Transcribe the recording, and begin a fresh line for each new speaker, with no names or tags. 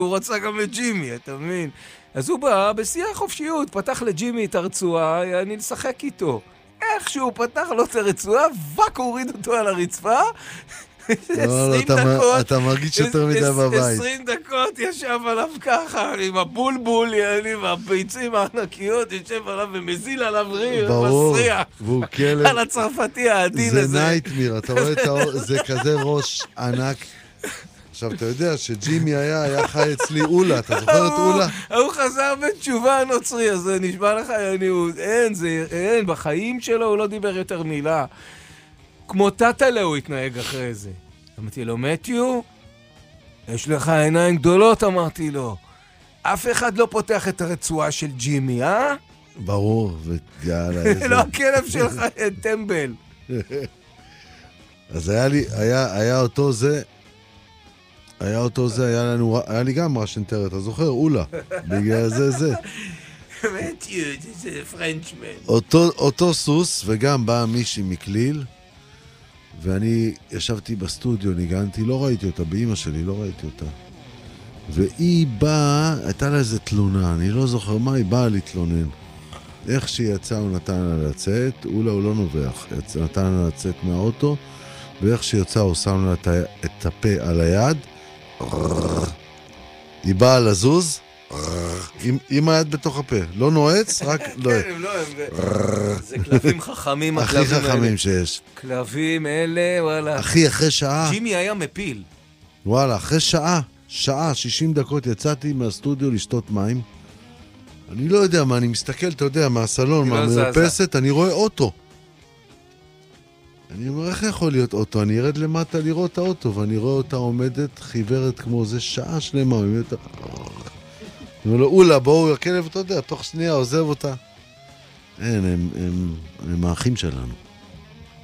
הוא רצה גם את ג'ימי, אתה מבין? אז הוא בא בשיא החופשיות, פתח לג'ימי את הרצועה, אני לשחק איתו. איך שהוא פתח לו את הרצועה, וואק, הוא הוריד אותו על הרצפה. 20 דקות,
אתה מרגיש יותר מדי בבית.
20 דקות ישב עליו ככה, עם הבולבול, עם הביצים הענקיות, יושב עליו ומזיל עליו ריר,
ברור,
מסריח.
והוא כלב.
על הצרפתי העדין הזה.
זה נייטמיר, אתה רואה את האור, זה כזה ראש ענק. עכשיו, אתה יודע שג'ימי היה חי אצלי אולה, אתה זוכר את אולה?
הוא חזר בתשובה הנוצרי, אז זה נשמע לך, אין, בחיים שלו הוא לא דיבר יותר מילה. כמו טאטלה הוא התנהג אחרי זה. אמרתי לו, מתיו, יש לך עיניים גדולות, אמרתי לו. אף אחד לא פותח את הרצועה של ג'ימי, אה?
ברור, ויאללה, איזה...
לא הכלב שלך, טמבל.
אז היה אותו זה, היה לי גם ראשנטר, אתה זוכר? אולה. בגלל זה.
מתיו, זה פרנצ'מן.
אותו סוס, וגם בא מישהי מכליל, ואני ישבתי בסטודיו, ניגנתי, לא ראיתי אותה, באמא שלי, לא ראיתי אותה. והיא באה, הייתה לה איזה תלונה, אני לא זוכר מה, היא באה להתלונן. איך שהיא יצאה, הוא נתן לה לצאת, אולי הוא לא נובח, נתן לה לצאת מהאוטו, ואיך שהיא יצאה, הוא שם לה את הפה על היד, היא באה לזוז, עם היד בתוך הפה, לא נועץ, רק לא...
זה כלבים חכמים,
הכי חכמים שיש.
כלבים אלה, וואלה.
אחרי שעה...
ג'ימי היה מפיל.
וואלה, אחרי שעה, 60 דקות יצאתי מהסטודיו לשתות מים. אני לא יודע מה, אני מסתכל, אתה יודע, מהסלון, מהמרפסת, אני רואה אוטו. אני אומר, איך יכול להיות אוטו? אני ארד למטה לראות את האוטו, ואני רואה אותה עומדת חיוורת כמו זה שעה שלמה. אני אומר לו, אולה, בואו, הכלב, אתה יודע, תוך שנייה עוזב אותה. אין, הם האחים שלנו.